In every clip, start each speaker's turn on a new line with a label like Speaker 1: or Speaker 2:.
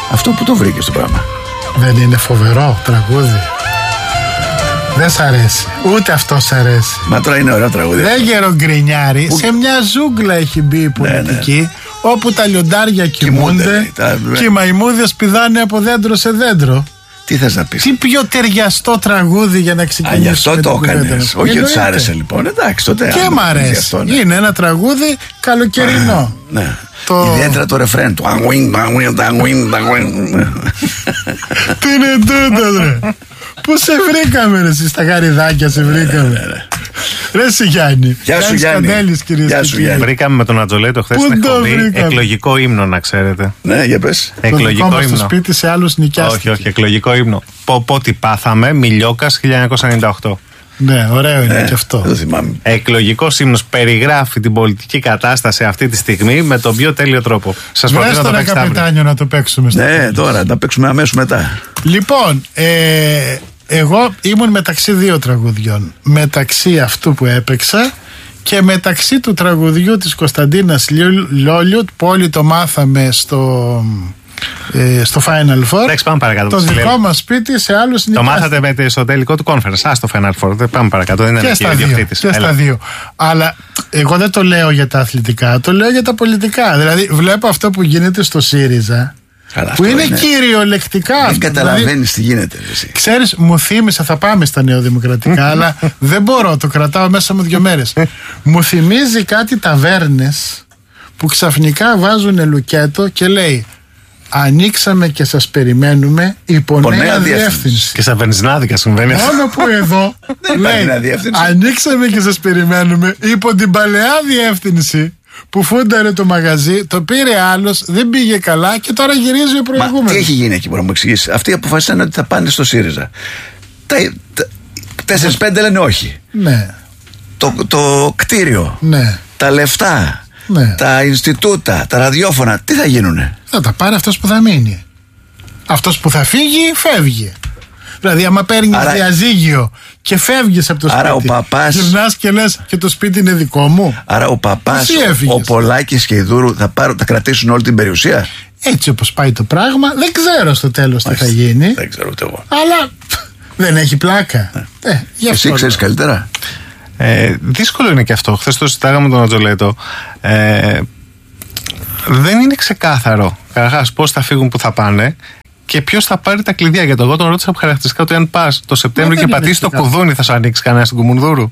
Speaker 1: Αυτό που το βρήκε στο πράγμα.
Speaker 2: Δεν είναι φοβερό τραγούδι? Δεν σ' αρέσει? Ούτε αυτό σ' αρέσει?
Speaker 1: Μα τώρα είναι ωραίο τραγούδι.
Speaker 2: Δεν γερογκρινιάρη. Σε μια ζούγκλα έχει μπει η πολιτική, όπου τα λιοντάρια κοιμούνται και οι μαϊμούδες πηδάνε από δέντρο σε δέντρο.
Speaker 1: Τι θες να πεις?
Speaker 2: Τι πιο ταιριαστό τραγούδι για να ξεκινήσουμε.
Speaker 1: Γι' αυτό το έκανες. Όχι ότι σ' άρεσε λοιπόν. Εντάξει, τότε.
Speaker 2: Και μ' αρέσει. Είναι ένα τραγούδι καλοκαιρινό.
Speaker 1: Ναι. Ιδιαίτερα το ρεφρέν του.
Speaker 2: Τι είναι τούτο, ρε? Πού σε βρήκαμε, ρε? Στα γαριδάκια σε βρήκαμε. Ρε εσύ Γιάννη.
Speaker 1: Γεια σου Γιάννη.
Speaker 3: Βρήκαμε με τον Ατζολέτο χθες στην εκπομπή εκλογικό ύμνο, να ξέρετε.
Speaker 1: Ναι, για πες.
Speaker 2: Εκλογικό ύμνο. Στο σπίτι σε άλλους νοικιάστηκε.
Speaker 3: Όχι, εκλογικό ύμνο. Πότε πάθαμε, Μιλιόκας 1998.
Speaker 2: Ναι, ωραίο είναι και αυτό.
Speaker 1: Δεν θυμάμαι.
Speaker 3: Εκλογικός ύμνος περιγράφει την πολιτική κατάσταση αυτή τη στιγμή με τον πιο τέλειο τρόπο. Σας προτείνω να το παίξετε
Speaker 2: καπετάνιο να το παίξουμε.
Speaker 1: Ναι, τώρα να παίξουμε αμέσως μετά.
Speaker 2: Λοιπόν, εγώ ήμουν μεταξύ δύο τραγουδιών. Μεταξύ αυτού που έπαιξα και μεταξύ του τραγουδιού της Κωνσταντίνας Λιόλιου, που όλοι το μάθαμε στο Final Four.
Speaker 3: Εντάξει, πάμε παρακάτω.
Speaker 2: Το δικό μας σπίτι σε άλλους
Speaker 3: το μάθατε στο τελικό του conference. Στο Final Four. Δεν πάμε παρακάτω. Δεν είναι
Speaker 2: και στα δύο. Αλλά εγώ δεν το λέω για τα αθλητικά, το λέω για τα πολιτικά. Δηλαδή, βλέπω αυτό που γίνεται στο ΣΥΡΙΖΑ.
Speaker 1: Καλά,
Speaker 2: που είναι κυριολεκτικά.
Speaker 1: Δεν καταλαβαίνεις τι γίνεται.
Speaker 2: Ξέρεις, μου θύμισε, θα πάμε στα νεοδημοκρατικά, αλλά δεν μπορώ, το κρατάω μέσα μου 2 μέρες. Μου θυμίζει κάτι ταβέρνες που ξαφνικά βάζουν λουκέτο και λέει: ανοίξαμε και σας περιμένουμε υπό νέα διεύθυνση.
Speaker 3: Και στα βενζινάδικα συμβαίνει αυτό.
Speaker 2: Μόνο που εδώ λέει: ανοίξαμε και σας περιμένουμε υπό την παλαιά διεύθυνση που φούνταρε το μαγαζί, το πήρε άλλος, δεν πήγε καλά και τώρα γυρίζει ο προηγούμενος.
Speaker 1: Μα τι έχει γίνει εκεί, μπορεί να μου εξηγήσει? Αυτοί αποφασίσαν ότι θα πάνε στο ΣΥΡΙΖΑ. 4-5 λένε όχι.
Speaker 2: Ναι.
Speaker 1: Το κτίριο.
Speaker 2: Ναι.
Speaker 1: Τα λεφτά. Ναι. Τα Ινστιτούτα, τα ραδιόφωνα, τι θα γίνουνε?
Speaker 2: Θα τα πάρει αυτός που θα μείνει. Αυτός που θα φύγει, φεύγει. Δηλαδή, άμα παίρνεις διαζύγιο και φεύγεις από το σπίτι,
Speaker 1: ο παπάς,
Speaker 2: γυρνάς και λες και το σπίτι είναι δικό μου.
Speaker 1: Άρα ο παπάς, ο Πολάκης και η Δούρου θα κρατήσουν όλη την περιουσία.
Speaker 2: Έτσι όπως πάει το πράγμα, δεν ξέρω στο τέλος τι θα γίνει.
Speaker 1: Δεν ξέρω ούτε εγώ.
Speaker 2: Αλλά δεν έχει πλάκα.
Speaker 1: Εσύ ξέρεις καλύτερα.
Speaker 3: Δύσκολο είναι και αυτό. Χθες το συζητάγαμε με τον Ατζολέτο. Δεν είναι ξεκάθαρο καταρχάς πώς θα φύγουν, που θα πάνε και ποιος θα πάρει τα κλειδιά. Γιατί εγώ τον ρώτησα από χαρακτηριστικά ότι αν πας το Σεπτέμβριο και πατήσεις το κουδούνι, θα σου ανοίξει κανένα στην Κουμουνδούρου?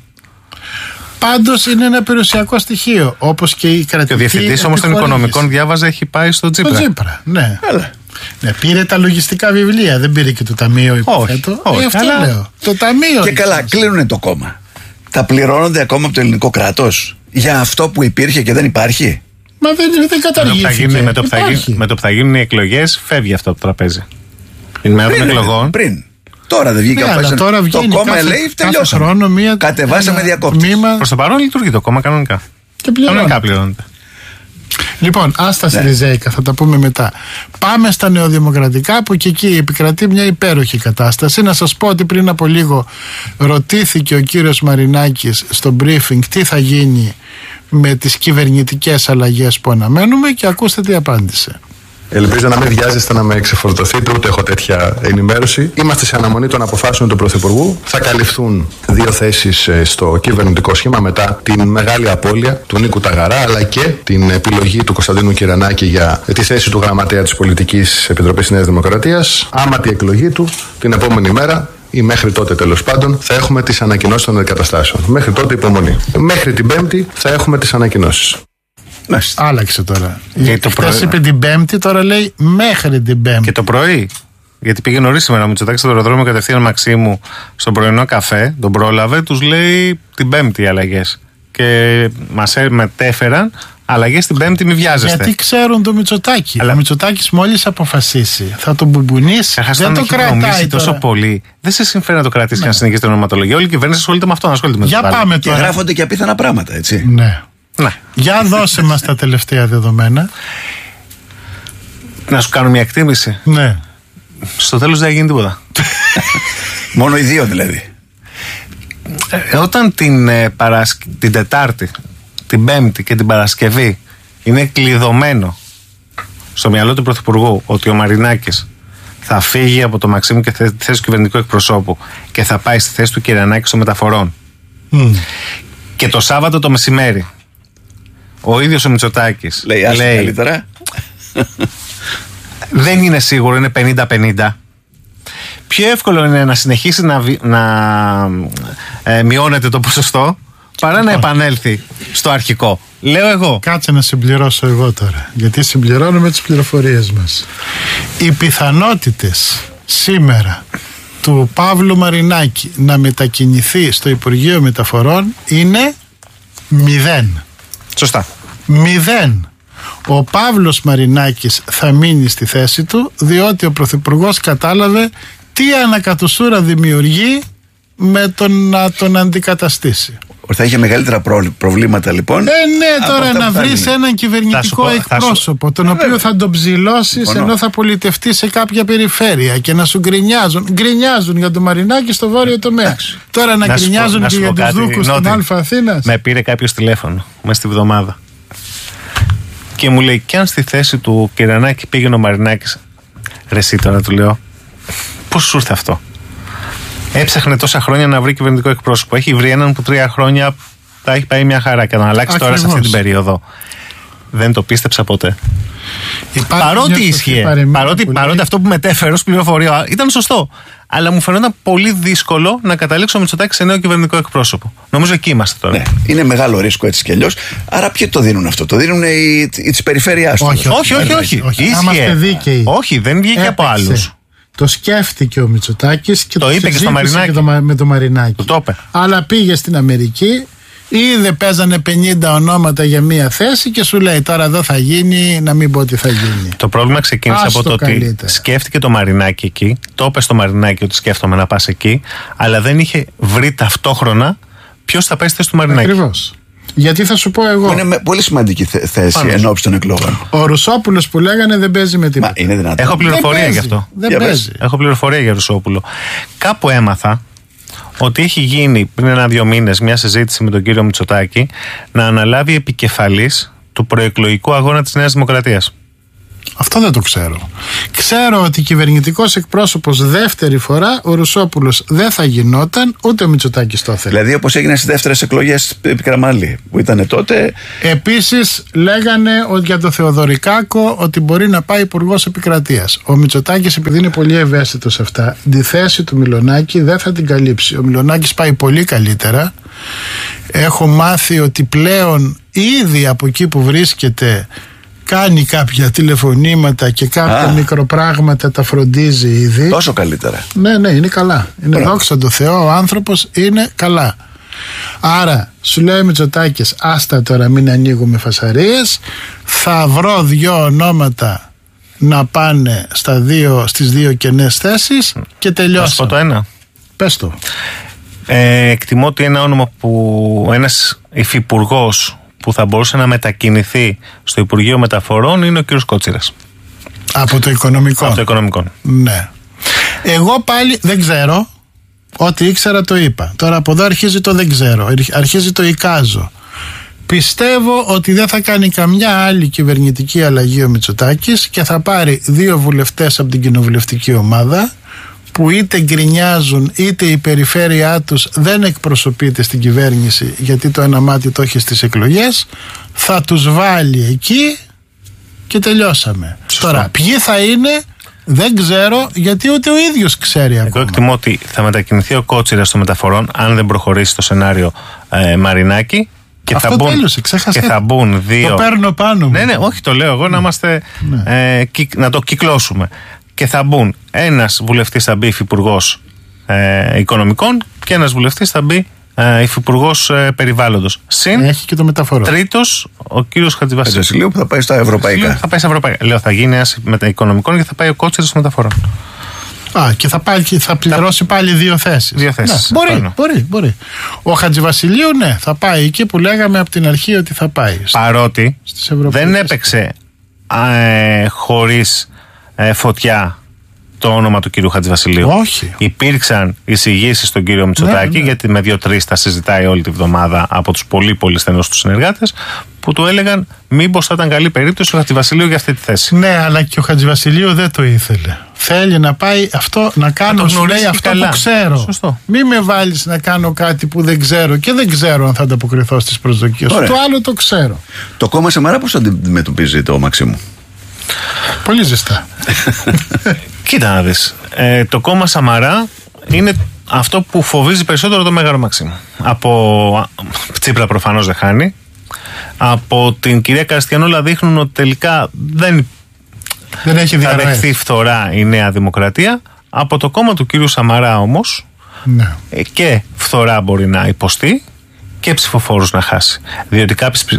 Speaker 2: Πάντως είναι ένα περιουσιακό στοιχείο. Όπως και η κρατική.
Speaker 3: Και ο διευθυντής όμως των οικονομικών, διάβαζα, έχει πάει στο Τσίπρα.
Speaker 2: Στο Τσίπρα, ναι. Ναι, πήρε τα λογιστικά βιβλία, δεν πήρε και το ταμείο, υποθέτω. Αυτό λέω. Το ταμείο.
Speaker 1: Και καλά, κλείνουνε το κόμμα. Τα πληρώνονται ακόμα από το ελληνικό κράτος για αυτό που υπήρχε και δεν υπάρχει?
Speaker 2: Μα δεν καταργήθηκε.
Speaker 3: Με το που θα γίνουν οι εκλογές, φεύγει αυτό από το τραπέζι. Την μέρα των εκλογών.
Speaker 1: Πριν. Τώρα δεν βγήκε το κόμμα, λέει τελειώσαμε. Κατεβάσαμε διακόπτες.
Speaker 3: Προς το παρόν λειτουργεί το κόμμα κανονικά.
Speaker 2: Και πληρώνεται. Λοιπόν, άστα Σιριζέικα, θα τα πούμε μετά. Πάμε στα νεοδημοκρατικά, που και εκεί επικρατεί μια υπέροχη κατάσταση. Να σας πω ότι πριν από λίγο ρωτήθηκε ο κύριος Μαρινάκης στο briefing τι θα γίνει με τις κυβερνητικές αλλαγές που αναμένουμε και ακούστε τι απάντησε.
Speaker 4: Ελπίζω να μην βιάζεστε να με ξεφορτωθείτε, ούτε έχω τέτοια ενημέρωση. Είμαστε σε αναμονή των αποφάσεων του Πρωθυπουργού. Θα καλυφθούν 2 θέσεις στο κυβερνητικό σχήμα μετά την μεγάλη απώλεια του Νίκου Ταγαρά, αλλά και την επιλογή του Κωνσταντίνου Κυρανάκη για τη θέση του γραμματέα της Πολιτικής Επιτροπής Νέας Δημοκρατίας. Άμα τη εκλογή του την επόμενη μέρα ή μέχρι τότε τέλος πάντων θα έχουμε τις ανακοινώσεις των εγκαταστάσεων. Μέχρι τότε υπομονή. Μέχρι την Πέμπτη θα έχουμε τις ανακοινώσεις.
Speaker 2: Άλλαξε τώρα. Χθες είπε την Πέμπτη, τώρα λέει μέχρι την Πέμπτη.
Speaker 3: Και το πρωί. Γιατί πήγε νωρίς σήμερα, Μητσοτάκης στο αεροδρόμιο κατευθείαν Μαξίμου στον πρωινό καφέ, τον πρόλαβε, τους λέει την Πέμπτη οι αλλαγές. Και μας μετέφεραν αλλαγές την Πέμπτη, μη βιάζεστε.
Speaker 2: Γιατί ξέρουν το Μητσοτάκη. Ο Μητσοτάκης μόλις αποφασίσει, θα τον μπουμπουνίσει. Δεν το κρατάει
Speaker 3: τόσο πολύ. Δεν σε συμφέρει να το κρατήσει και να συνεχίσει την ονοματολογία. Όλη η κυβέρνηση ασχολείται με αυτό, ασχολείται με
Speaker 2: το πάμε τώρα.
Speaker 1: Και γράφονται και απίθανα πράγματα, έτσι.
Speaker 2: Ναι. Για δώσε μας τα τελευταία δεδομένα.
Speaker 3: Να σου κάνω μια εκτίμηση.
Speaker 2: Ναι.
Speaker 3: Στο τέλος δεν έγινε τίποτα.
Speaker 1: Μόνο οι 2 δηλαδή.
Speaker 3: Όταν την Τετάρτη, την Πέμπτη και την Παρασκευή είναι κλειδωμένο στο μυαλό του Πρωθυπουργού ότι ο Μαρινάκης θα φύγει από το Μαξίμου και τη θέση του κυβερνητικού εκπροσώπου και θα πάει στη θέση του Κυρανάκη στο Μεταφορών, και το Σάββατο το μεσημέρι ο ίδιος ο Μητσοτάκης
Speaker 1: λέει καλύτερα,
Speaker 3: δεν είναι σίγουρο, είναι 50-50, πιο εύκολο είναι να συνεχίσει να μειώνεται το ποσοστό παρά να επανέλθει στο αρχικό. Λέω εγώ.
Speaker 2: Κάτσε να συμπληρώσω εγώ τώρα, γιατί συμπληρώνω με τις πληροφορίες μας. Οι πιθανότητες σήμερα του Παύλου Μαρινάκη να μετακινηθεί στο Υπουργείο Μεταφορών είναι 0.
Speaker 3: Σωστά.
Speaker 2: 0. Ο Παύλος Μαρινάκης θα μείνει στη θέση του, διότι ο Πρωθυπουργός κατάλαβε τι ανακατοσούρα δημιουργεί με το να τον αντικαταστήσει.
Speaker 1: Θα είχε μεγαλύτερα προβλήματα λοιπόν.
Speaker 2: Ναι, τώρα να βρεις έναν κυβερνητικό εκπρόσωπο, τον οποίο θα τον ψηλώσεις ενώ θα πολιτευτεί σε κάποια περιφέρεια και να σου γκρινιάζουν. Γκρινιάζουν για τον Μαρινάκη στο βόρειο τομέα. Τώρα να γκρινιάζουν και για τους δούκους στην Αλφα Αθήνας.
Speaker 3: Με πήρε κάποιος τηλέφωνο μέσα στη βδομάδα και μου λέει, κι αν στη θέση του Κυρανάκη πήγαινε ο Μαρινάκης, ρε εσύ τώρα, του λέω, πώς σου ήρθε αυτό? Έψαχνε τόσα χρόνια να βρει κυβερνητικό εκπρόσωπο. Έχει βρει έναν που 3 χρόνια τα έχει πάει μια χαρά και να αλλάξει τώρα σε αυτή την περίοδο. Δεν το πίστεψα ποτέ. Παρότι ίσχυε, παρότι αυτό που μετέφερε ως πληροφορία ήταν σωστό. Αλλά μου φαινόταν πολύ δύσκολο να καταλήξω Μητσοτάκη σε νέο κυβερνητικό εκπρόσωπο. Νομίζω εκεί είμαστε τώρα.
Speaker 1: Ναι, είναι μεγάλο ρίσκο έτσι κι αλλιώς. Άρα ποιοι το δίνουν αυτό? Το δίνουν οι της περιφέρειάς του?
Speaker 3: Όχι. Όχι, δεν βγήκε από άλλους.
Speaker 2: Το σκέφτηκε ο Μητσοτάκης και
Speaker 3: το είπε και στο Μαρινάκη.
Speaker 2: Με το Μαρινάκη.
Speaker 3: Το είπε.
Speaker 2: Αλλά πήγε στην Αμερική, είδε παίζανε 50 ονόματα για μία θέση και σου λέει τώρα εδώ θα γίνει, να μην πω ότι θα γίνει.
Speaker 3: Το πρόβλημα ξεκίνησε από το ότι σκέφτηκε το Μαρινάκη εκεί, το είπε στο Μαρινάκη ότι σκέφτομαι να πας εκεί, αλλά δεν είχε βρει ταυτόχρονα ποιος θα πάει στη θέση του Μαρινάκη.
Speaker 2: Ακριβώς. Γιατί θα σου πω εγώ.
Speaker 1: Είναι πολύ σημαντική θέση ενώπιση των εκλογών.
Speaker 2: Ο Ρουσόπουλος που λέγανε δεν παίζει με τίποτα.
Speaker 1: Είναι δυνατόν.
Speaker 3: Έχω πληροφορία γι' αυτό.
Speaker 2: Δεν παίζει.
Speaker 3: Έχω πληροφορία για Ρουσόπουλο. Κάπου έμαθα ότι έχει γίνει πριν 1-2 μήνες μια συζήτηση με τον κύριο Μητσοτάκη να αναλάβει επικεφαλής του προεκλογικού αγώνα της Νέας Δημοκρατίας.
Speaker 2: Αυτό δεν το ξέρω. Ξέρω ότι κυβερνητικός εκπρόσωπος δεύτερη φορά ο Ρουσόπουλος δεν θα γινόταν, ούτε ο Μητσοτάκης το ήθελε.
Speaker 1: Δηλαδή όπως έγινε στις δεύτερες εκλογές επί Καραμανλή που ήταν τότε.
Speaker 2: Επίσης λέγανε ότι για το Θεοδωρικάκο ότι μπορεί να πάει υπουργός επικρατείας. Ο Μητσοτάκης, επειδή είναι πολύ ευαίσθητος σε αυτά, τη θέση του Μιλονάκη δεν θα την καλύψει. Ο Μιλονάκης πάει πολύ καλύτερα. Έχω μάθει ότι πλέον ήδη από εκεί που βρίσκεται κάνει κάποια τηλεφωνήματα και κάποια μικροπράγματα τα φροντίζει ήδη.
Speaker 1: Τόσο καλύτερα.
Speaker 2: Ναι, είναι καλά. Είναι δόξα τω Θεώ, ο άνθρωπος είναι καλά. Άρα σου λέει ο Μητσοτάκης, άστα τώρα μην ανοίγουμε φασαρίες, θα βρω 2 ονόματα να πάνε στις 2 κενές θέσεις και τελειώσα.
Speaker 3: Θα πω το ένα.
Speaker 2: Πες το.
Speaker 3: Εκτιμώ ότι ένα όνομα που ένας υφυπουργός που θα μπορούσε να μετακινηθεί στο Υπουργείο Μεταφορών είναι ο κύριος Κότσιρας.
Speaker 2: Από το οικονομικό.
Speaker 3: Από το οικονομικό.
Speaker 2: Ναι. Εγώ πάλι δεν ξέρω. Ό,τι ήξερα το είπα. Τώρα από εδώ αρχίζει το δεν ξέρω. Αρχίζει το εικάζω. Πιστεύω ότι δεν θα κάνει καμιά άλλη κυβερνητική αλλαγή ο Μητσοτάκης και θα πάρει 2 βουλευτές από την κοινοβουλευτική ομάδα που είτε γκρινιάζουν είτε η περιφέρειά τους δεν εκπροσωπείται στην κυβέρνηση γιατί το ένα μάτι το έχει στις εκλογές, θα τους βάλει εκεί και τελειώσαμε. Σωστό. Τώρα ποιοι θα είναι δεν ξέρω, γιατί ούτε ο ίδιος ξέρει ακόμα.
Speaker 3: Εγώ εκτιμώ ότι θα μετακινηθεί ο Κότσιρας των Μεταφορών αν δεν προχωρήσει το σενάριο Μαρινάκη. Και
Speaker 2: αυτό τέλειωσε, ξέχασα.
Speaker 3: Και θα μπουν 2.
Speaker 2: Το παίρνω πάνω μου.
Speaker 3: Ναι, όχι, το λέω εγώ να είμαστε. Να το κυκλώσουμε. Και θα μπουν ένας βουλευτής θα μπει υφυπουργός οικονομικών και ένας βουλευτής θα μπει υφυπουργός περιβάλλοντος. Συν
Speaker 2: έχει και το μεταφορό.
Speaker 3: Τρίτος ο κύριος Χατζηβασιλείου
Speaker 1: που θα πάει στα ευρωπαϊκά.
Speaker 3: Θα πάει στα ευρωπαϊκά. Λέω θα γίνει ένας οικονομικών και θα πάει ο Κότσιρας των Μεταφορών.
Speaker 2: Και θα πληρώσει πάλι 2 θέσεις.
Speaker 3: 2 θέσεις.
Speaker 2: Ναι, μπορεί. Ο Χατζηβασιλείου, ναι, θα πάει εκεί που λέγαμε από την αρχή ότι θα πάει.
Speaker 3: Παρότι δεν έπαιξε χωρίς φωτιά το όνομα του κύριου Χατζηβασιλείου.
Speaker 2: Όχι.
Speaker 3: Υπήρξαν εισηγήσεις στον κύριο Μητσοτάκη, γιατί με 2-3 τα συζητάει όλη τη βδομάδα από τους πολύ πολύ στενούς του συνεργάτες, που του έλεγαν μήπως θα ήταν καλή περίπτωση ο Χατζηβασιλείου για αυτή τη θέση.
Speaker 2: Ναι, αλλά και ο Χατζηβασιλείου δεν το ήθελε. Θέλει να πάει αυτό, να κάνω, σου λέει αυτό καλά. Που ξέρω.
Speaker 3: Σωστό.
Speaker 2: Μη με βάλεις να κάνω κάτι που δεν ξέρω και δεν ξέρω αν θα ανταποκριθώ στις προσδοκίες σου. Το άλλο το ξέρω.
Speaker 1: Το κόμμα Σαμαρά πώς αντιμετωπίζει το Μαξίμου?
Speaker 2: Πολύ ζεστά.
Speaker 3: Κοίτα να δεις. Το κόμμα Σαμαρά είναι αυτό που φοβίζει περισσότερο το Μέγαρο Μαξίμου. Από Τσίπρα προφανώς δεν χάνει. Από την κυρία Καριστιανόλα δείχνουν ότι τελικά δεν έχει θα δεχθεί φθορά η Νέα Δημοκρατία. Από το κόμμα του κύριου Σαμαρά όμως, ναι, και φθορά μπορεί να υποστεί και ψηφοφόρους να χάσει. Διότι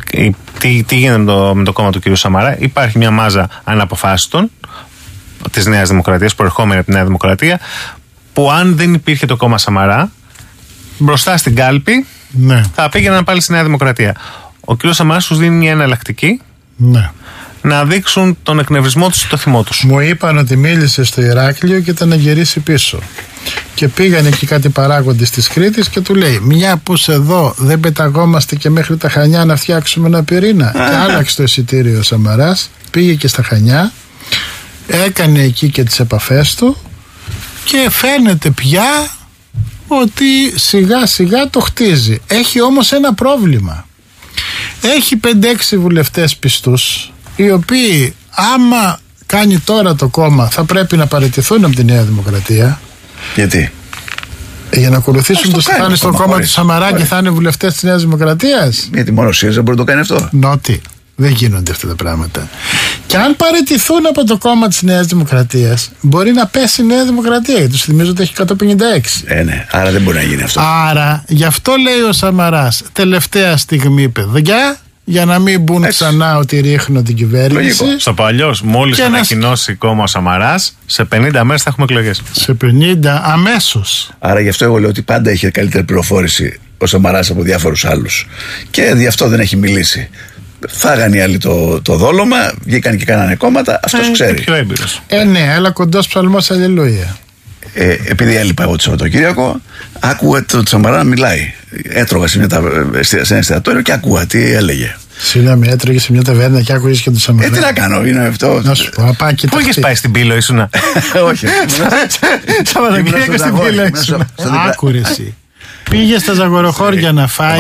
Speaker 3: τι γίνεται με το κόμμα του κύριου Σαμαρά? Υπάρχει μια μάζα αναποφάσιστων της Νέας Δημοκρατίας, προερχόμενη από τη Νέα Δημοκρατία, που αν δεν υπήρχε το κόμμα Σαμαρά, μπροστά στην κάλπη, ναι, θα πήγαιναν πάλι στη Νέα Δημοκρατία. Ο κύριος Σαμαράς τους δίνει μια εναλλακτική, ναι, να δείξουν τον εκνευρισμό τους, το θυμό τους.
Speaker 2: Μου είπαν ότι μίλησε στο Ηράκλειο και ήταν να γυρίσει πίσω. Και πήγαν εκεί κάτι παράγοντες της Κρήτης και του λέει: μια που εδώ δεν πεταγόμαστε και μέχρι τα Χανιά να φτιάξουμε ένα πυρήνα. Και άλλαξε το εισιτήριο ο Σαμαράς, πήγε και στα Χανιά, έκανε εκεί και τις επαφές του και φαίνεται πια ότι σιγά σιγά το χτίζει. Έχει όμως ένα πρόβλημα. Έχει 5-6 βουλευτές πιστούς, οι οποίοι άμα κάνει τώρα το κόμμα θα πρέπει να παραιτηθούν από τη Νέα Δημοκρατία.
Speaker 1: Γιατί?
Speaker 2: Για να ακολουθήσουν το στεφάνι στο κόμμα του Σαμαρά και θα είναι βουλευτές της Νέας Δημοκρατίας.
Speaker 1: Γιατί μόνο ο ΣΥΡΙΖΑ μπορεί να το κάνει αυτό.
Speaker 2: Νότι. Δεν γίνονται αυτά τα πράγματα. Και αν παραιτηθούν από το κόμμα της Νέας Δημοκρατίας, μπορεί να πέσει η Νέα Δημοκρατία. Γιατί τους θυμίζω ότι έχει 156.
Speaker 1: Ναι, άρα δεν μπορεί να γίνει αυτό.
Speaker 2: Άρα, γι' αυτό λέει ο Σαμαράς, τελευταία στιγμή, παιδιά, για να μην μπουν ξανά ότι ρίχνω την κυβέρνηση.
Speaker 3: Λογικό. Στο παλιός, μόλις ανακοινώσει κόμμα ο Σαμαράς, σε 50 μέρες θα έχουμε εκλογές.
Speaker 2: Σε 50 αμέσως.
Speaker 1: Άρα γι' αυτό εγώ λέω ότι πάντα είχε καλύτερη πληροφόρηση ο Σαμαράς από διάφορους άλλους. Και γι' αυτό δεν έχει μιλήσει. Φάγανε οι άλλοι το δόλωμα, βγήκαν και κάνανε κόμματα, αυτός ξέρει.
Speaker 3: Πιο έμπειρος.
Speaker 2: Ναι, αλλά κοντός ψαλμός αλληλούια.
Speaker 1: Επειδή έλειπα εγώ το Σαββατοκύριακο, άκουγα το Σαμαρά να μιλάει. Έτρωγα σε ένα εστιατόριο και άκουγα τι έλεγε.
Speaker 2: Συγγνώμη, έτρωγε σε μια ταβέρνα και άκουγες και το Σαμαρά.
Speaker 1: Τι να κάνω, είναι αυτό.
Speaker 2: Να σου πω,
Speaker 3: πού είχες πάει στην Πύλο, ήσουνα?
Speaker 1: Όχι.
Speaker 2: Σαββατοκύριακο στην Πύλο ήσουνα. Άκουρε εσύ. Πήγε στα Ζαγοροχώρια να φάει.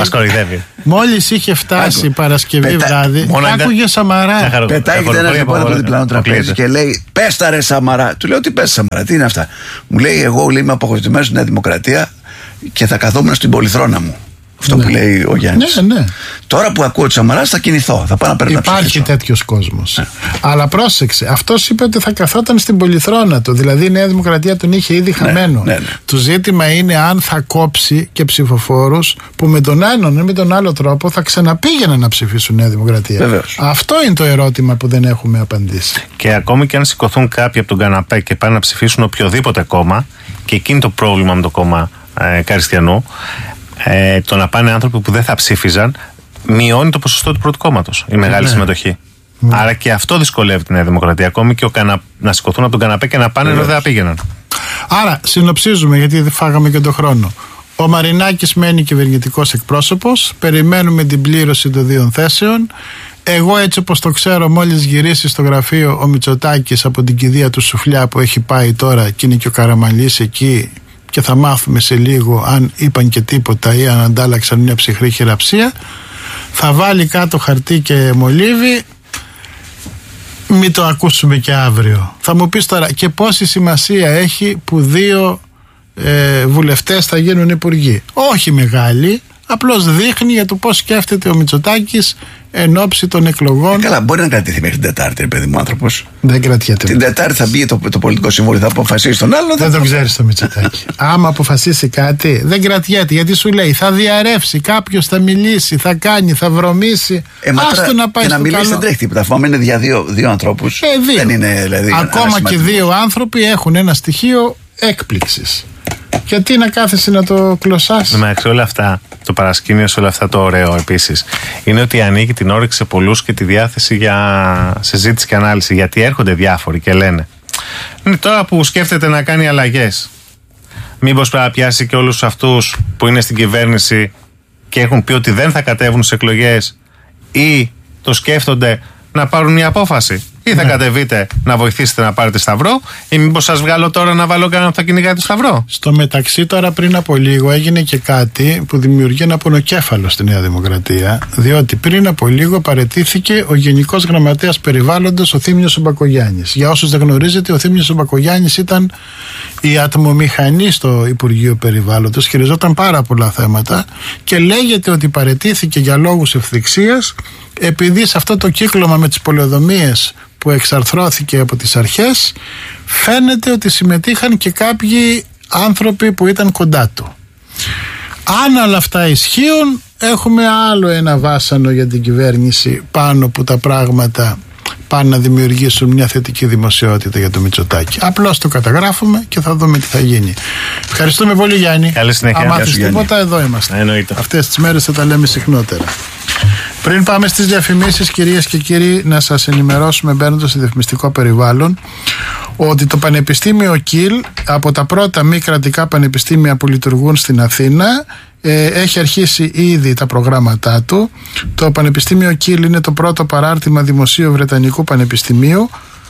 Speaker 2: Μόλις είχε φτάσει Παρασκευή βράδυ, άκουγε Σαμαρά.
Speaker 1: Πετάγεται ένας λοιπόν από το διπλανό τραπέζι και λέει: πες τα ρε Σαμαρά. Του λέω: τι πες Σαμαρά, τι είναι αυτά? Μου λέει: εγώ είμαι απογοητευμένος στη Νέα Δημοκρατία και θα καθόμουν στην πολυθρόνα μου. Αυτό που λέει ο Γιάννης.
Speaker 2: Ναι.
Speaker 1: Τώρα που ακούω τη Σαμαρά θα κινηθώ. Θα πάω να παίρνω.
Speaker 2: Υπάρχει τέτοιος κόσμος. Αλλά πρόσεξε, αυτός είπε ότι θα καθόταν στην πολυθρόνα του. Δηλαδή η Νέα Δημοκρατία τον είχε ήδη χαμένο. Ναι. Το ζήτημα είναι αν θα κόψει και ψηφοφόρους που με τον έναν ή με τον άλλο τρόπο θα ξαναπήγαιναν να ψηφίσουν Νέα Δημοκρατία.
Speaker 1: Βεβαίως.
Speaker 2: Αυτό είναι το ερώτημα που δεν έχουμε απαντήσει.
Speaker 3: Και ακόμη και αν σηκωθούν κάποιοι από τον καναπέ και πάνε να ψηφίσουν οποιοδήποτε κόμμα, και εκείνη το πρόβλημα με το κόμμα Καριστιανού. Το να πάνε άνθρωποι που δεν θα ψήφιζαν μειώνει το ποσοστό του πρώτου κόμματος, η μεγάλη συμμετοχή. Άρα και αυτό δυσκολεύει τη Νέα Δημοκρατία. Ακόμη και να σηκωθούν από τον καναπέ και να πάνε ενώ δεν θα πήγαιναν.
Speaker 2: Άρα συνοψίζουμε, γιατί δεν φάγαμε και τον χρόνο. Ο Μαρινάκης μένει κυβερνητικός εκπρόσωπος. Περιμένουμε την πλήρωση των 2 θέσεων. Εγώ έτσι όπως το ξέρω, μόλις γυρίσει στο γραφείο ο Μητσοτάκης από την κηδεία του Σουφλιά που έχει πάει τώρα και είναι και ο Καραμανλής εκεί, και θα μάθουμε σε λίγο αν είπαν και τίποτα ή αν αντάλλαξαν μια ψυχρή χειραψία, θα βάλει κάτω χαρτί και μολύβι. Μην το ακούσουμε και αύριο. Θα μου πεις τώρα, και πόση σημασία έχει που 2 βουλευτές θα γίνουν υπουργοί? Όχι μεγάλη, απλώς δείχνει για το πώς σκέφτεται ο Μητσοτάκης εν ώψη των εκλογών.
Speaker 1: Καλά, μπορεί να κρατηθεί μέχρι την Τετάρτη, παιδί μου, άνθρωπος.
Speaker 2: Δεν κρατιέται.
Speaker 1: Την Τετάρτη θα μπει το πολιτικό συμβούλιο, θα αποφασίσει τον άλλον.
Speaker 2: Δεν το ξέρεις το Μητσοτάκη. Άμα αποφασίσει κάτι, δεν κρατιέται, γιατί σου λέει θα διαρρεύσει, κάποιος θα μιλήσει, θα κάνει, θα βρωμίσει. Άστο να πάει
Speaker 1: και
Speaker 2: στο
Speaker 1: να μιλήσει
Speaker 2: καλό.
Speaker 1: δεν τρέχει τίποτα. Αφού είναι για 2 ανθρώπους. Δεν είναι, δηλαδή,
Speaker 2: ακόμα και 2 άνθρωποι έχουν ένα στοιχείο έκπληξης. Γιατί να κάθεσαι να το κλωσάς?
Speaker 3: Εντάξει, όλα αυτά, το παρασκήνιο σε όλα αυτά το ωραίο επίσης είναι ότι ανοίγει την όρεξη σε πολλούς και τη διάθεση για συζήτηση και ανάλυση. Γιατί έρχονται διάφοροι και λένε: Τώρα που σκέφτεται να κάνει αλλαγές, μήπως πρέπει να πιάσει και όλους αυτούς που είναι στην κυβέρνηση και έχουν πει ότι δεν θα κατέβουν στις εκλογές, ή το σκέφτονται να πάρουν μια απόφαση? Ή θα κατεβείτε να βοηθήσετε να πάρετε σταυρό, ή μήπως σας βγάλω τώρα να βάλω κανέναν που θα κυνηγάει το σταυρό?
Speaker 2: Στο μεταξύ, τώρα πριν από λίγο έγινε και κάτι που δημιουργεί ένα πονοκέφαλο στη Νέα Δημοκρατία, διότι πριν από λίγο παραιτήθηκε ο Γενικός Γραμματέας Περιβάλλοντος, ο Θήμιος ο Μπακογιάννης. Για όσους δεν γνωρίζετε, ο Θήμιος ο Μπακογιάννης ήταν η ατμομηχανή στο Υπουργείο Περιβάλλοντος, χειριζόταν πάρα πολλά θέματα και λέγεται ότι παραιτήθηκε για λόγους ευθυξίας, επειδή σε αυτό το κύκλωμα με τις πολεοδομίες που εξαρθρώθηκε από τις αρχές, φαίνεται ότι συμμετείχαν και κάποιοι άνθρωποι που ήταν κοντά του. Αν όλα αυτά ισχύουν, έχουμε άλλο ένα βάσανο για την κυβέρνηση πάνω που τα πράγματα πάνε να δημιουργήσουν μια θετική δημοσιότητα για το Μητσοτάκη. Απλώς το καταγράφουμε και θα δούμε τι θα γίνει. Ευχαριστούμε πολύ, Γιάννη.
Speaker 3: Καλή συνέχεια.
Speaker 2: Αν μάθεις τίποτα, εδώ είμαστε.
Speaker 3: Εννοείται.
Speaker 2: Αυτές τις μέρες θα τα λέμε συχνότερα. Πριν πάμε στις διαφημίσεις, κυρίες και κύριοι, να σας ενημερώσουμε, μπαίνοντας σε διαφημιστικό περιβάλλον, ότι το Πανεπιστήμιο Κιλ, από τα πρώτα μη κρατικά πανεπιστήμια που λειτουργούν στην Αθήνα, έχει αρχίσει ήδη τα προγράμματά του. Το Πανεπιστήμιο Κιλ είναι το πρώτο παράρτημα δημοσίου Βρετανικού Πανεπιστημίου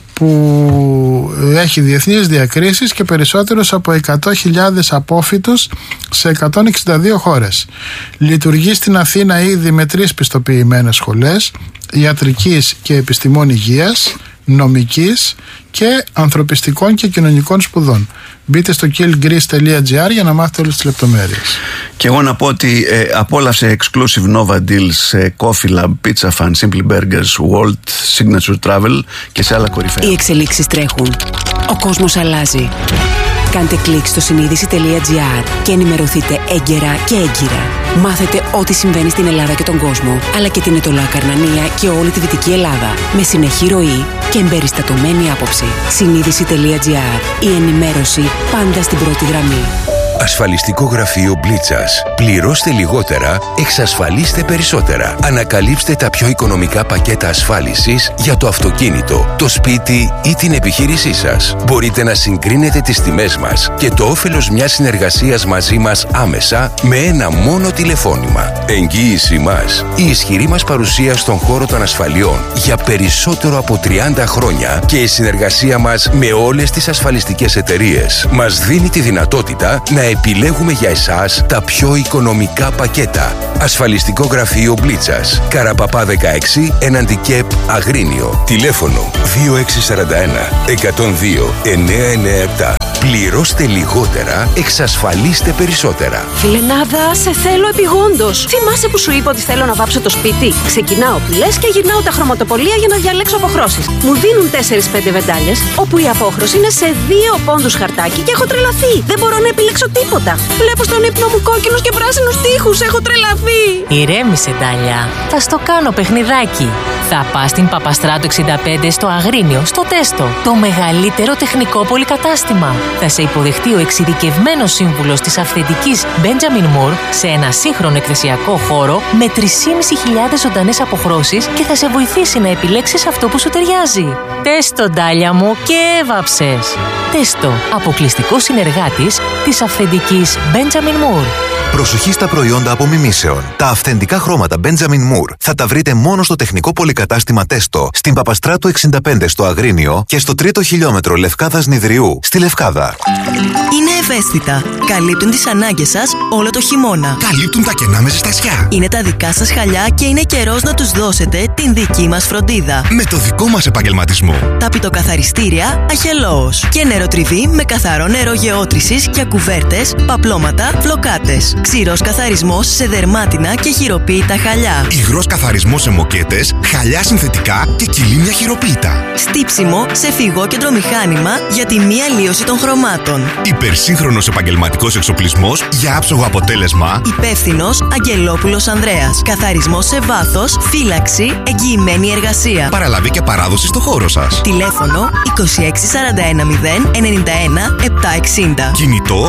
Speaker 2: που έχει διεθνείς διακρίσεις και περισσότερους από 100.000 απόφοιτους σε 162 χώρες. Λειτουργεί στην Αθήνα ήδη με 3 πιστοποιημένες σχολές ιατρικής και επιστημών υγείας, νομικής και ανθρωπιστικών και κοινωνικών σπουδών. Μπείτε στο killgreece.gr για να μάθετε όλες τις λεπτομέρειες.
Speaker 1: Και εγώ να πω ότι απόλαυσε exclusive Nova Deals σε Coffee Lab, Pizza Fan, Simply Burgers, Walt, Signature Travel και σε άλλα κορυφαία.
Speaker 5: Οι εξελίξεις τρέχουν. Ο κόσμος αλλάζει. Κάντε κλικ στο συνείδηση.gr και ενημερωθείτε έγκαιρα και έγκυρα. Μάθετε ό,τι συμβαίνει στην Ελλάδα και τον κόσμο, αλλά και την Ετωλά Καρνανία και όλη τη Δυτική Ελλάδα, με συνεχή ροή και εμπεριστατωμένη άποψη. Συνείδηση.gr. Η ενημέρωση πάντα στην πρώτη γραμμή.
Speaker 6: Ασφαλιστικό γραφείο Μπλίτσας. Πληρώστε λιγότερα, εξασφαλίστε περισσότερα. Ανακαλύψτε τα πιο οικονομικά πακέτα ασφάλισης για το αυτοκίνητο, το σπίτι ή την επιχείρησή σας. Μπορείτε να συγκρίνετε τις τιμές μας και το όφελος μιας συνεργασίας μαζί μας άμεσα με ένα μόνο τηλεφώνημα. Εγγύηση μας. Η ισχυρή μας παρουσία στον χώρο των ασφαλιών για περισσότερο από 30 χρόνια και η συνεργασία μας με όλες τις ασφαλιστικές εταιρείες μας δίνει τη δυνατότητα να επιλέγουμε για εσάς τα πιο οικονομικά πακέτα. Ασφαλιστικό γραφείο Μπλίτσας. Καραπαπά 16, έναντι ΚΕΠ Αγρίνιο. Τηλέφωνο 2641 102 997. Πληρώστε λιγότερα, εξασφαλίστε περισσότερα.
Speaker 7: Φιλενάδα, σε θέλω επειγόντως. Θυμάσαι που σου είπα ότι θέλω να βάψω το σπίτι? Ξεκινάω πυλές και γυρνάω τα χρωματοπολία για να διαλέξω αποχρώσεις. Μου δίνουν 4-5 βεντάλιες, όπου η απόχρωση είναι σε 2 πόντους χαρτάκι και έχω τρελαθεί. Δεν μπορώ να επιλέξω τίποτα. Βλέπω στον ύπνο μου κόκκινους και πράσινους τοίχους. Έχω τρελαθεί.
Speaker 8: Ηρέμησε, Ντάλια. Θα στο κάνω παιχνιδάκι. Θα πας στην Παπαστράτου 65 στο Αγρίνιο, στο Τέστο. Το μεγαλύτερο τεχνικό πολυκατάστημα. Θα σε υποδεχτεί ο εξειδικευμένος σύμβουλος της αυθεντικής Benjamin Moore σε ένα σύγχρονο εκθεσιακό χώρο με 3.500 ζωντανές αποχρώσεις και θα σε βοηθήσει να επιλέξεις αυτό που σου ταιριάζει. Τέστο, Ντάλια μου, και έβαψες. Τέστο, αποκλειστικός συνεργάτης της αυθεντικής Benjamin Moore.
Speaker 9: Προσοχή στα προϊόντα απομιμήσεων. Τα αυθεντικά χρώματα Benjamin Moore θα τα βρείτε μόνο στο τεχνικό πολυκατάστημα Τέστο, στην Παπαστράτου 65 στο Αγρίνιο και στο 3ο χιλιόμετρο Λευκάδας Νηδριού στη Λευκάδα.
Speaker 10: Είναι ευαίσθητα. Καλύπτουν τις ανάγκες σας όλο το χειμώνα.
Speaker 11: Καλύπτουν τα κενά με ζεστασιά.
Speaker 10: Είναι τα δικά σας χαλιά και είναι καιρός να τους δώσετε την δική μας φροντίδα.
Speaker 11: Με το δικό μας επαγγελματισμό.
Speaker 10: Ταπητοκαθαριστήρια Αχελώος. Και νεροτριβή με καθαρό νερό γεώτρησης για κουβέρτες, παπλώματα, φλοκάτες. Ξηρός καθαρισμός σε δερμάτινα και χειροποίητα χαλιά.
Speaker 11: Υγρός καθαρισμός σε μοκέτες, χαλιά συνθετικά και κιλίμια χειροποίητα.
Speaker 10: Στύψιμο σε φυγόκεντρο μηχάνημα για τη μη αλλίωση των χρωμάτων.
Speaker 11: Υπερσύγχρονος επαγγελματικός εξοπλισμός για άψογο αποτέλεσμα.
Speaker 10: Υπεύθυνος Αγγελόπουλος Ανδρέας. Καθαρισμός σε βάθος, φύλαξη, εγγυημένη εργασία.
Speaker 11: Παραλαβή και παράδοση στο χώρο σας.
Speaker 10: Τηλέφωνο 2641 091 760.
Speaker 11: Κινητό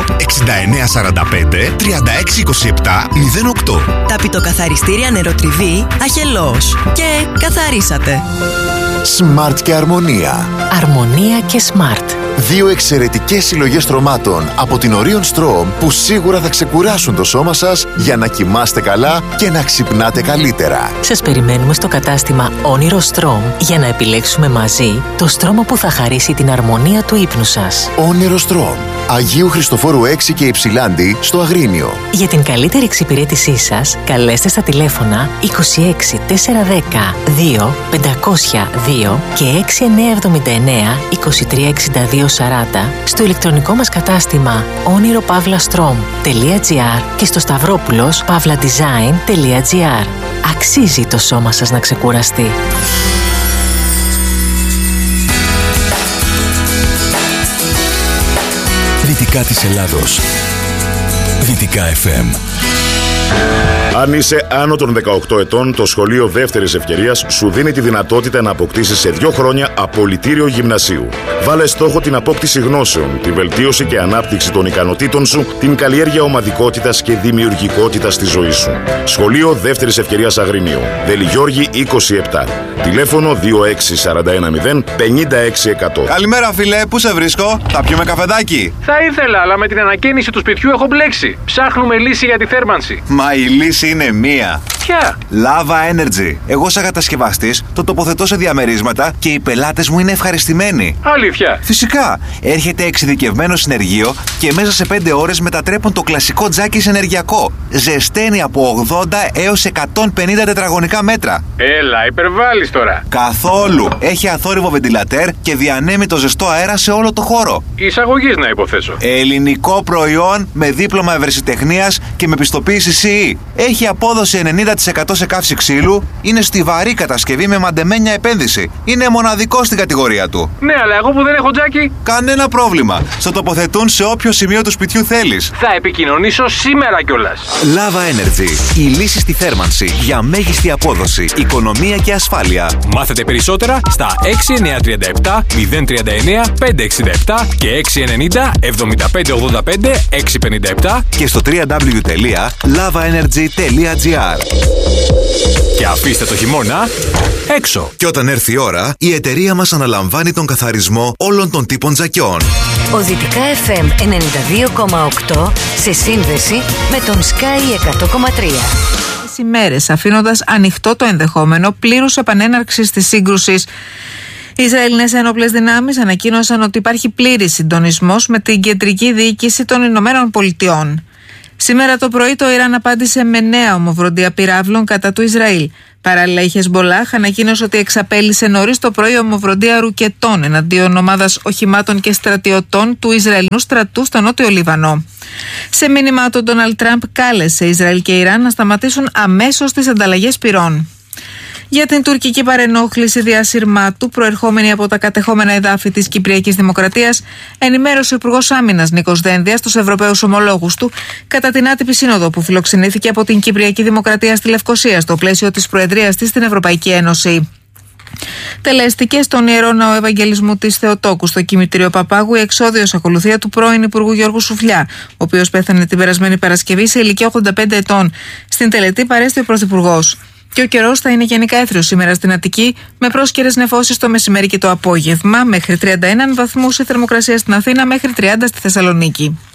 Speaker 11: 6945 3627 08.
Speaker 10: Ταπητοκαθαριστήρια νεροτριβή Αχελώος. Και καθαρίσατε.
Speaker 9: Smart και Αρμονία.
Speaker 8: Αρμονία και Smart.
Speaker 9: Δύο εξαιρετικές συλλογές στρωμάτων από την Orion Strom που σίγουρα θα ξεκουράσουν το σώμα σας για να κοιμάστε καλά και να ξυπνάτε καλύτερα.
Speaker 8: Σας περιμένουμε στο κατάστημα Όνειρο Strom για να επιλέξουμε μαζί το στρώμα που θα χαρίσει την αρμονία του ύπνου σας.
Speaker 9: Όνειρο Strom. Αγίου Χριστοφόρου 6 και Υψηλάντη στο Αγρίνιο.
Speaker 8: Για την καλύτερη εξυπηρέτησή σας, καλέστε στα τηλέφωνα 26 410 2 502 και 6979 2362 40 στο ηλεκτρονικό μας κατάστημα oniropavlastrom.gr και στο stavropoulos.pavladesign.gr. Αξίζει το σώμα σας να ξεκουραστεί.
Speaker 6: Δυτικά της Ελλάδος. Δυτικά FM.
Speaker 12: Αν είσαι άνω των 18 ετών, το σχολείο δεύτερης ευκαιρίας σου δίνει τη δυνατότητα να αποκτήσεις σε 2 χρόνια απολυτήριο γυμνασίου. Βάλε στόχο την απόκτηση γνώσεων, τη βελτίωση και ανάπτυξη των ικανοτήτων σου, την καλλιέργεια ομαδικότητας και δημιουργικότητας στη ζωή σου. Σχολείο δεύτερης ευκαιρίας Αγρινίου. Δελιγιώργη 27. Τηλέφωνο 26410 56100.
Speaker 13: Καλημέρα, φίλε, πού σε βρίσκω? Θα πιούμε καφεδάκι?
Speaker 14: Θα ήθελα, αλλά με την ανακαίνιση του σπιτιού έχω μπλέξει. Ψάχνουμε λύση για τη θέρμανση.
Speaker 13: Μα η λύση είναι μία.
Speaker 14: Ποια?
Speaker 13: Lava Energy. Εγώ σαν κατασκευαστής το τοποθετώ σε διαμερίσματα και οι πελάτες μου είναι ευχαριστημένοι.
Speaker 14: Αλήθεια?
Speaker 13: Φυσικά. Έρχεται εξειδικευμένο συνεργείο και μέσα σε 5 ώρες μετατρέπουν το κλασικό τζάκι σε ενεργειακό. Ζεσταίνει από 80 έως 150 τετραγωνικά μέτρα.
Speaker 14: Έλα, υπερβάλλεις τώρα.
Speaker 13: Καθόλου. Έχει αθόρυβο βεντιλατέρ και διανέμει το ζεστό αέρα σε όλο το χώρο.
Speaker 14: Εισαγωγής να υποθέσω.
Speaker 13: Ελληνικό προϊόν με δίπλωμα ευρεσιτεχνίας και με πιστοποίηση CE. Έχει απόδοση 90% σε καύση ξύλου. Είναι στιβαρή κατασκευή με μαντεμένια επένδυση. Είναι μοναδικό στην κατηγορία του.
Speaker 14: Ναι, αλλά εγώ που δεν έχω τζάκι.
Speaker 13: Κανένα πρόβλημα. Στο τοποθετούν σε όποιο σημείο του σπιτιού θέλεις.
Speaker 14: Θα επικοινωνήσω σήμερα κιόλας.
Speaker 9: Lava Energy. Η λύση στη θέρμανση για μέγιστη απόδοση, οικονομία και ασφάλεια.
Speaker 15: Μάθετε περισσότερα στα 6937 039 567 και 690 7585 657
Speaker 9: και στο www.lavaenergy.gr.
Speaker 15: Και αφήστε το χειμώνα έξω.
Speaker 9: Και όταν έρθει η ώρα, η εταιρεία μας αναλαμβάνει τον καθαρισμό όλων των τύπων τζακιών.
Speaker 16: Ο Δυτικά FM 92,8 σε σύνδεση με τον Sky 100,3.
Speaker 17: Ημέρες, αφήνοντας ανοιχτό το ενδεχόμενο πλήρους επανέναρξης της σύγκρουσης. Οι Ισραηλινές ένοπλες δυνάμεις ανακοίνωσαν ότι υπάρχει πλήρης συντονισμός με την κεντρική διοίκηση των Ηνωμένων Πολιτειών. Σήμερα το πρωί το Ιράν απάντησε με νέα ομοβροντία πυράβλων κατά του Ισραήλ. Παράλληλα, η Χεσμπολάχ ανακοίνωσε ότι εξαπέλυσε νωρίς το πρωί ομοβροντία ρουκετών εναντίον ομάδας οχημάτων και στρατιωτών του Ισραηλινού στρατού στο Νότιο Λίβανο. Σε μήνυμα του, Ντόναλντ Τραμπ κάλεσε Ισραήλ και Ιράν να σταματήσουν αμέσως τις ανταλλαγές πυρών. Για την τουρκική παρενόχληση διασυρμάτου προερχόμενη από τα κατεχόμενα εδάφη της Κυπριακής Δημοκρατίας, ενημέρωσε ο Υπουργός Άμυνας Νίκος Δένδιας στους Ευρωπαίους ομολόγους του κατά την άτυπη σύνοδο που φιλοξενήθηκε από την Κυπριακή Δημοκρατία στη Λευκοσία στο πλαίσιο της Προεδρίας της στην Ευρωπαϊκή Ένωση. Τελέστηκε στον Ιερό Ναό Ευαγγελισμού της Θεοτόκου στο Κημητήριο Παπάγου η εξώδιος ακολουθία του πρώην Υπουργού Γιώργου Σουφλιά, ο οποίος πέθανε την περασμένη Παρασκευή σε ηλικία 85 ετών. Στην τελετή παρέστη ο Πρωθυπουργός. Και ο καιρός θα είναι γενικά έθριος σήμερα στην Αττική, με πρόσκαιρες νεφώσεις το μεσημέρι και το απόγευμα, μέχρι 31 βαθμούς η θερμοκρασία στην Αθήνα, μέχρι 30 στη Θεσσαλονίκη.